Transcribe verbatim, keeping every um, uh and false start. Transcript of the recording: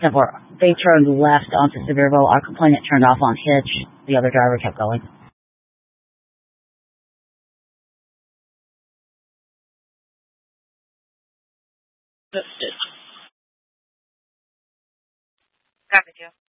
Except for they turned left onto Sevierville. Our complainant turned off on Hitch. The other driver kept going. Copy, Joe.